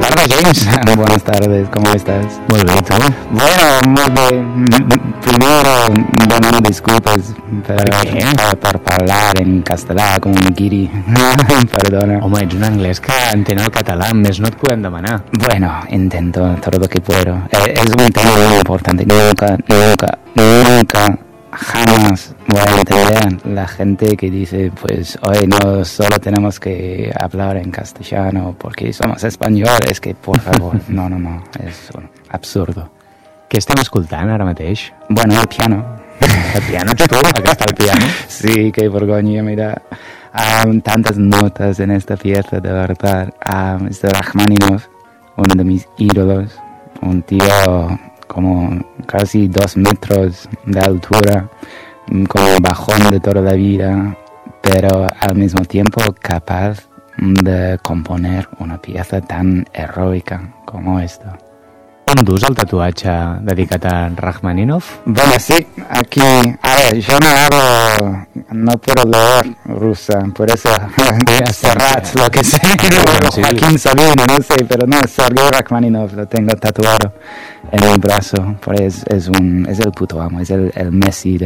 tardes, James. Buenas tardes, ¿cómo estás? Muy bien, ¿tú? Bueno, muy bien. Primero, demano disculpas per parlar en castellà com un guiri. Perdona. Home, ets un anglès que entén el català, més no et podem demanar. Bueno, intento todo lo que puedo. Es un tema muy importante. Nunca jamás voy a entender la gente que dice, pues hoy no solo tenemos que hablar en castellano porque somos españoles, que por favor, no, es absurdo. Què estem escoltant ara mateix? Bueno, el piano. El piano ets tu? Aquí està el piano. Sí, qué vergüenza, mira. Tantas notas en esta pieza, de verdad. Es de Rachmaninoff, uno de mis ídolos, un tío como casi 2 metros de altura, como bajón de toda la vida, pero al mismo tiempo capaz de componer una pieza tan heroica como esta. On dus el tatuatge dedicat a Rachmaninoff? Bueno, sí, aquí, a ver, yo no puedo leer rusa, por eso Serrat, lo que sé, Joaquín Sabina, no sé, pero no, Sergei Rachmaninoff, lo tengo tatuado en el brazo, pues es el puto amo, es el Messi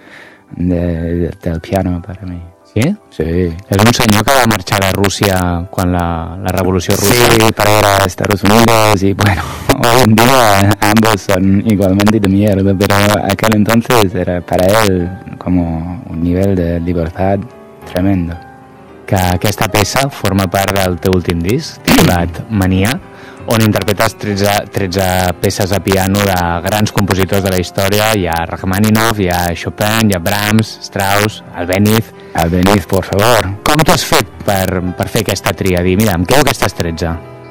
del piano para mí. Sí? Sí. És un senyor que va marxar de Rússia quan la revolució russa. Sí, para ir a Estados Unidos y bueno, hoy en día ambos son igualmente de mierda, pero aquel entonces era para él como un nivel de libertad tremendo. Que aquesta peça forma part del teu últim disc, titulat Mania, on interpretes 13 peces a piano de grans compositors de la història. Hi ha Rachmaninoff, hi ha Chopin, hi ha Brahms, Strauss, Albéniz. Albéniz, por favor. Com t'ho has fet per fer aquesta tria? Dir, mira, em quedo aquestes 13.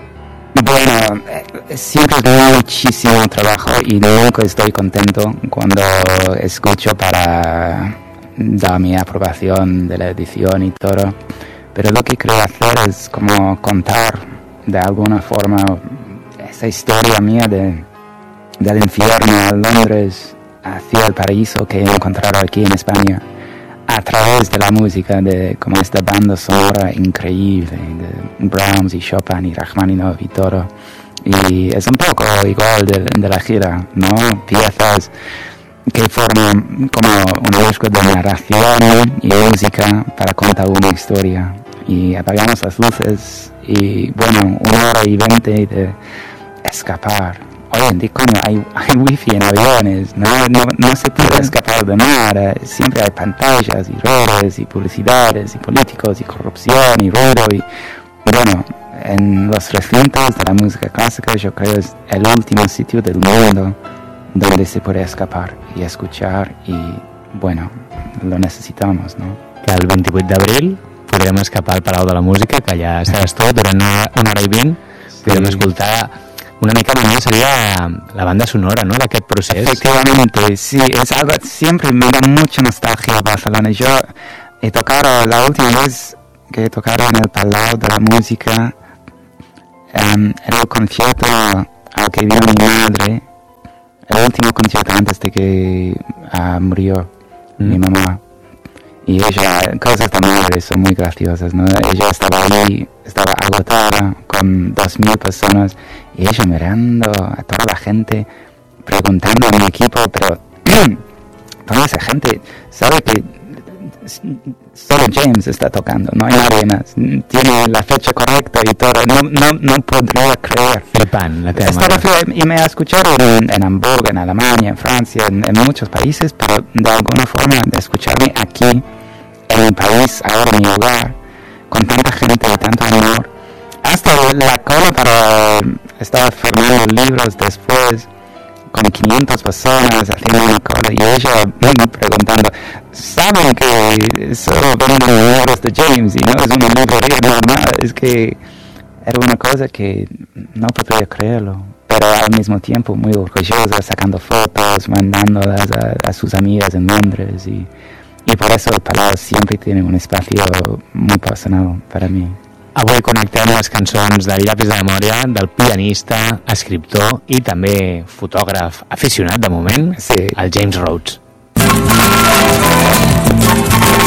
Bueno, siempre es muchísimo trabajo y nunca estoy contento cuando escucho para dar mi aprobación de la edición y todo. Pero lo que creo hacer es como contar de alguna forma esa historia mía del infierno a Londres hacia el paraíso que he encontrado aquí en España a través de la música, de como esta banda sonora increíble de Brahms y Chopin y Rachmaninoff y todo. Y es un poco igual de la gira, ¿no? Piezas que forman como una búsqueda de narración y música para contar una historia. Y apagamos las luces y bueno, 1h20 de escapar. Hoy en día, coño, hay wifi en aviones, no se puede escapar de nada, siempre hay pantallas y redes y publicidades y políticos y corrupción y ruido y bueno, en los recintos de la música clásica yo creo es el último sitio del mundo donde se puede escapar y escuchar y bueno, lo necesitamos, ¿no? Que el 28 d'abril podrem escapar al Palau de la Música, que ja estaràs tot durant 1h20, podrem escoltar una mica manera sería la banda sonora, ¿no?, d'aquest procés. Efectivamente, sí, es algo, siempre me da mucha nostalgia a Barcelona. Yo he tocado, la última vez que he tocado en el Palau de la Música, era el concierto al que vio mi madre, el último concierto antes de que murió mi mamá. Y ella, cosas de madre son muy graciosas, ¿no? Ella estaba ahí, estaba agotada con 2.000 personas y ella mirando a toda la gente, preguntando a mi equipo, pero toda esa gente sabe que solo James está tocando, no hay nadie más, tiene la fecha correcta y todo, no podría creer. Flipant, la teva mare. Y me ha escuchado en Hamburgo, en Alemania, en Francia, en muchos países, pero de alguna forma de escucharme aquí, en mi país, ahora en mi hogar, con tanta gente y tanto amor, hasta la cola para estar firmando libros después, con 500 personas haciendo una cola y ella preguntando, ¿saben que solo venden libros de James y no es una librería normal? Es que era una cosa que no podría creerlo, pero al mismo tiempo muy orgullosa, sacando fotos, mandándolas a sus amigas en Londres y por eso el Palau siempre tiene un espacio muy personal para mí. Avui connectem les cançons del Llapis de Memòria, del pianista, escriptor i també fotògraf aficionat de moment, sí, el James Rhodes.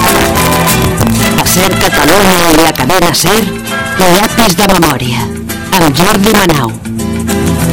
A SER Catalunya i la cadena SER, Llapis de Memòria, amb Jordi Manau.